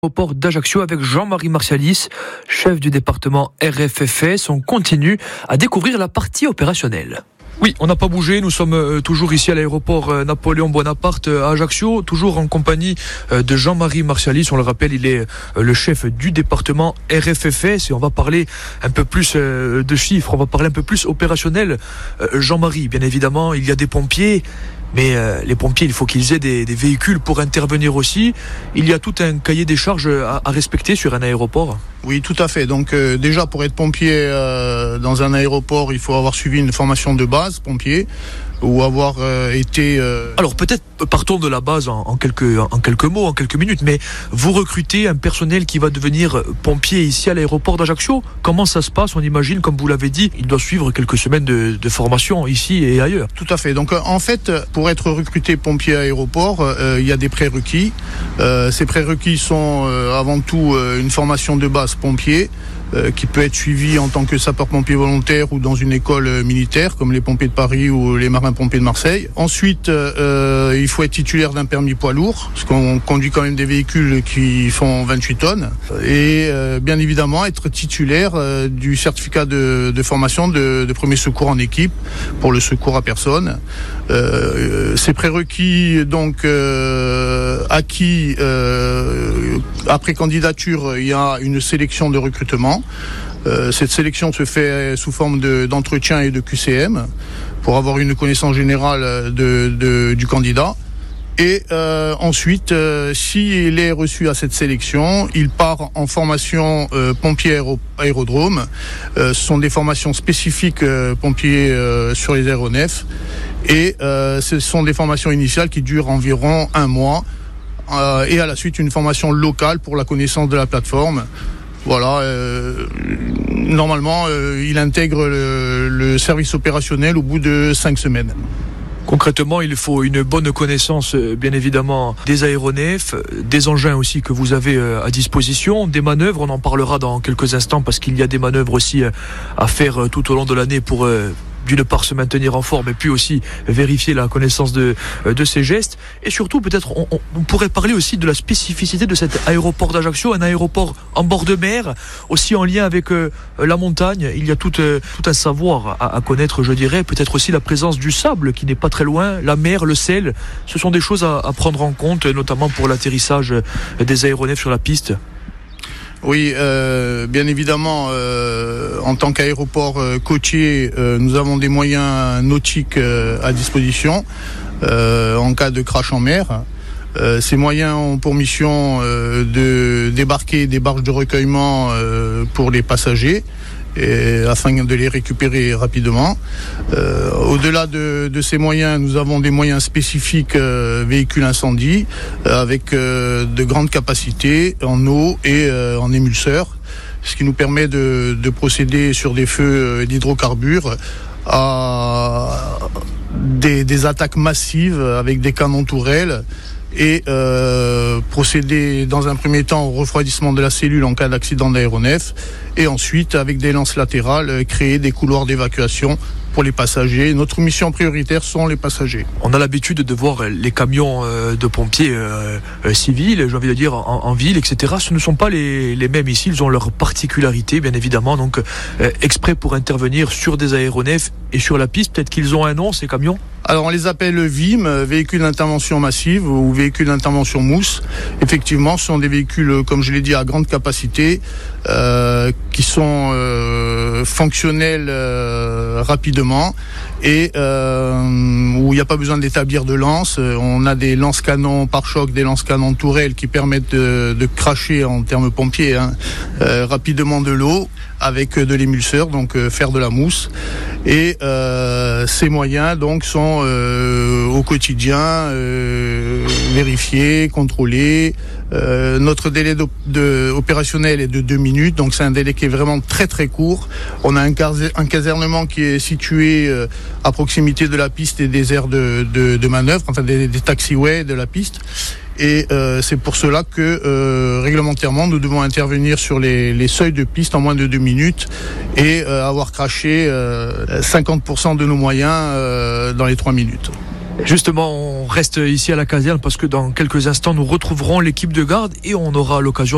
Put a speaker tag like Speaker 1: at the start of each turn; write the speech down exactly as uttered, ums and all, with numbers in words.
Speaker 1: Au port d'Ajaccio avec Jean-Marie Martialis, chef du département R F F S. On continue à découvrir la partie opérationnelle. Oui, on n'a pas bougé, nous sommes euh, toujours ici à l'aéroport euh, Napoléon Bonaparte euh, à Ajaccio, toujours en compagnie euh, de Jean-Marie Martialis. On le rappelle, il est euh, le chef du département R F F S et on va parler un peu plus euh, de chiffres, on va parler un peu plus opérationnel. Euh, Jean-Marie, bien évidemment, il y a des pompiers. Mais euh, les pompiers, il faut qu'ils aient des, des véhicules pour intervenir aussi. Il y a tout un cahier des charges à, à respecter sur un aéroport.
Speaker 2: Oui, tout à fait. Donc euh, déjà, pour être pompier euh, dans un aéroport, il faut avoir suivi une formation de base, pompier, ou avoir euh, été... Euh...
Speaker 1: Alors peut-être partons de la base en, en, quelques, en quelques mots, en quelques minutes, mais vous recrutez un personnel qui va devenir pompier ici à l'aéroport d'Ajaccio. Comment ça se passe? On imagine, comme vous l'avez dit, il doit suivre quelques semaines de, de formation ici et ailleurs.
Speaker 2: Tout à fait. Donc en fait, pour être recruté pompier à aéroport, euh, il y a des prérequis. Euh, ces prérequis sont euh, avant tout euh, une formation de base pompier, euh, qui peut être suivie en tant que sapeur-pompier volontaire ou dans une école euh, militaire, comme les pompiers de Paris ou les marins-pompiers de Marseille. Ensuite, euh, il faut être titulaire d'un permis poids lourd, parce qu'on conduit quand même des véhicules qui font vingt-huit tonnes. Et euh, bien évidemment, être titulaire euh, du certificat de, de formation de, de premier secours en équipe pour le secours à personne. Euh, ces prérequis donc euh, acquis euh, après candidature, il y a une sélection de recrutement. Euh, cette sélection se fait sous forme de, d'entretien et de Q C M pour avoir une connaissance générale de, de, du candidat. Et euh, ensuite, euh, s'il est reçu à cette sélection, il part en formation euh, pompier aéro- aérodrome. Euh, ce sont des formations spécifiques euh, pompiers euh, sur les aéronefs. Et euh, ce sont des formations initiales qui durent environ un mois. Euh, et à la suite, une formation locale pour la connaissance de la plateforme. Voilà. Euh, normalement, euh, il intègre le, le service opérationnel au bout de cinq semaines.
Speaker 1: Concrètement, il faut une bonne connaissance, bien évidemment, des aéronefs, des engins aussi que vous avez à disposition, des manœuvres. On en parlera dans quelques instants parce qu'il y a des manœuvres aussi à faire tout au long de l'année pour, d'une part, se maintenir en forme et puis aussi vérifier la connaissance de, de ces gestes. Et surtout, peut-être, on, on pourrait parler aussi de la spécificité de cet aéroport d'Ajaccio, un aéroport en bord de mer, aussi en lien avec euh, la montagne. Il y a tout, euh, tout un savoir à, à connaître, je dirais. Peut-être aussi la présence du sable qui n'est pas très loin, la mer, le sel. Ce sont des choses à, à prendre en compte, notamment pour l'atterrissage des aéronefs sur la piste.
Speaker 2: Oui, euh, bien évidemment, euh, en tant qu'aéroport euh, côtier, euh, nous avons des moyens nautiques euh, à disposition euh, en cas de crash en mer. Euh, ces moyens ont pour mission euh, de débarquer des barges de recueillement euh, pour les passagers, et, afin de les récupérer rapidement. Euh, au-delà de, de ces moyens, nous avons des moyens spécifiques euh, véhicules incendie euh, avec euh, de grandes capacités en eau et euh, en émulseur, ce qui nous permet de, de procéder sur des feux d'hydrocarbures à des, des attaques massives avec des canons tourelles et euh, procéder dans un premier temps au refroidissement de la cellule en cas d'accident d'aéronef et ensuite avec des lances latérales créer des couloirs d'évacuation pour les passagers. Notre mission prioritaire sont les passagers.
Speaker 1: On a l'habitude de voir les camions de pompiers euh, civils, j'ai envie de dire en, en ville, et cetera. Ce ne sont pas les, les mêmes ici, ils ont leurs particularités, bien évidemment, donc euh, exprès pour intervenir sur des aéronefs et sur la piste. Peut-être qu'ils ont un nom, ces camions?
Speaker 2: Alors on les appelle V I M, véhicules d'intervention massive ou véhicules d'intervention mousse. Effectivement, ce sont des véhicules, comme je l'ai dit, à grande capacité, euh, qui sont euh, fonctionnels euh, rapidement et euh, où il n'y a pas besoin d'établir de lance. On a des lance-canons pare-choc, des lance-canons tourelles qui permettent de, de cracher en termes pompiers hein, euh, rapidement de l'eau avec de l'émulseur, donc euh, faire de la mousse. Et euh, ces moyens donc sont euh, au quotidien euh, vérifiés, contrôlés. Euh, notre délai de, de, opérationnel est de deux minutes, donc c'est un délai qui est vraiment très très court. On a un, cas- un casernement qui est situé euh, à proximité de la piste et des aires de, de, de manœuvre, enfin des, des taxiways de la piste. Et euh, c'est pour cela que euh, réglementairement nous devons intervenir sur les, les seuils de piste en moins de deux minutes et euh, avoir craché euh, cinquante pour cent de nos moyens euh, dans les trois minutes.
Speaker 1: Justement, on reste ici à la caserne parce que dans quelques instants nous retrouverons l'équipe de garde et on aura l'occasion